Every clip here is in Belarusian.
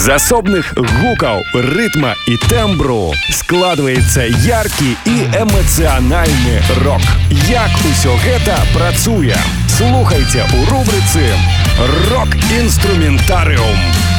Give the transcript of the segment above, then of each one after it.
З асобных гукаў, рытма і тэмбру складваецца яркі і эмацыянальны рок. Як усё гэта працуе? Слухайце ў рубрыцы «Рок-інструментарыум».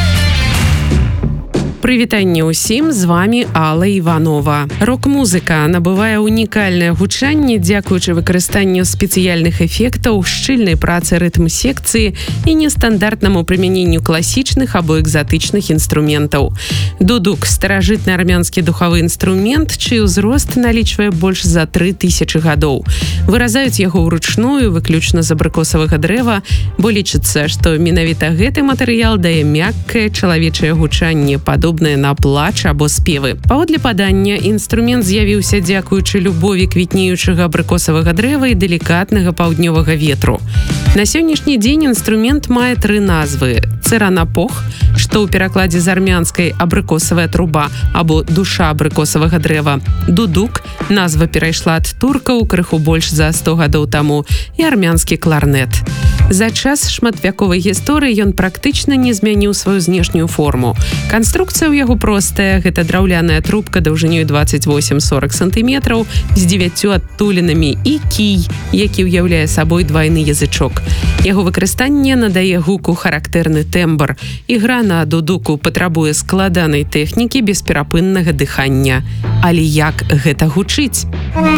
Прывітанне ўсім, з вами Алла Іванова. Рок-музыка набывае унікальнае гучанне дзякуючы выкарыстанню спецыяльных эфектаў, шчыльнай працы рытм-секцыі і нестандартнаму прымяненню класічных або экзатычных інструментаў. Дудук – старажытны армянскі духавы інструмент, чый узрост налічвае больш за 3000 гадоў. Выразаюць яго ўручную, выключна з абрыкосавага дрэва, бо лічыцца, што менавіта гэты матэрыял дае мяккае чалавечае гучанне, падобнае на плач або спевы. Паводле падання, інструмент з'явіўся дзякуючы любові квітнеючага абрыкосавага дрэва і далікатнага паўднёвага ветру. На сённяшні дзень інструмент мае 3 назвы. Цыранапох, што ў перакладзе з армянскай абрыкосавая труба або душа абрыкосавага дрэва. Дудук, назва перайшла ад туркаў крыху больш за 100 гадоў таму, і армянскі кларнет. За час шматвяковай гісторыі ён практычна не змяніў сваю знешнюю форму. Канструкцыя ў яго простая, гэта драўляная трубка даўжынёй 28-40 сантыметраў з 9 адтулінамі і кій, які ўяўляе сабой двайны язычок. Яго выкарыстанне надае гуку характэрны тэмбр. Ігра на дудуку патрабуе складанай тэхнікі без перапыннага дыхання. Але як гэта гучыць?